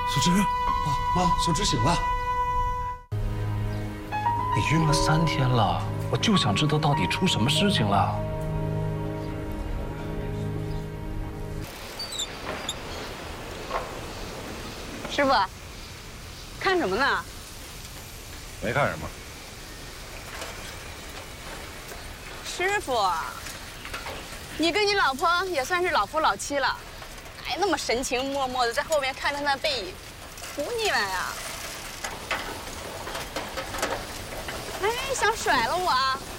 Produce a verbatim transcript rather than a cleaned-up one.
小芝，妈妈，小芝醒了。 你晕了三天了，我就想知道到底出什么事情了。 师傅，看什么呢？ 没看什么。 师傅，你跟你老婆也算是老夫老妻了，还那么神情脉脉的在后面看着那背影，图你们呀？哎，想甩了我啊？